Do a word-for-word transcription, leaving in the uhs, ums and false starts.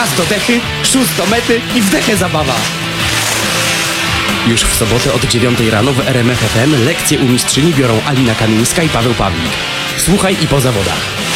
raz do dechy, szóst do mety i w dechę zabawa. Już w sobotę od dziewiątej rano w R M F F M lekcje u mistrzyni biorą Alina Kamińska i Paweł Pawlik. Słuchaj i po zawodach.